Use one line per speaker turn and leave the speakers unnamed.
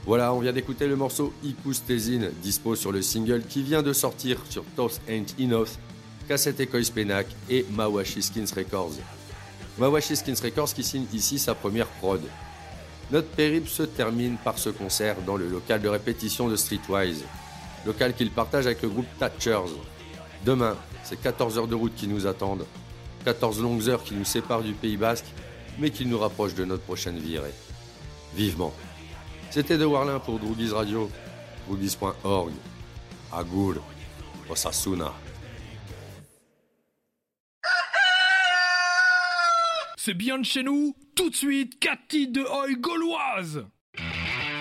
Voilà, on vient d'écouter le morceau Ikustesin, dispo sur le single qui vient de sortir sur Toast Ain't Enough, Cassette Ecois Penac et Mawashi Skins Records. Mawashi Skins Records qui signe ici sa première prod. Notre périple se termine par ce concert dans le local de répétition de Streetwise, local qu'il partage avec le groupe Thatchers. Demain, c'est 14 heures de route qui nous attendent, 14 longues heures qui nous séparent du Pays Basque, mais qui nous rapprochent de notre prochaine virée. Vivement. C'était de Warlin pour Droogies Radio, droogies.org. Agoul, Osasuna.
C'est bien de chez nous, tout de suite, 4 titres de Oi gauloise.